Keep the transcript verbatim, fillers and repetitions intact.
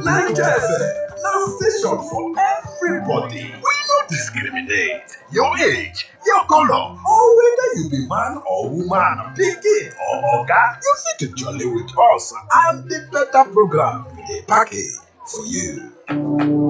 Naija F M na station for everybody. We no discriminate. Your age, your color, or whether you be man or woman, pikin or oga, you fit to jolly with us and the better program we dey package for you.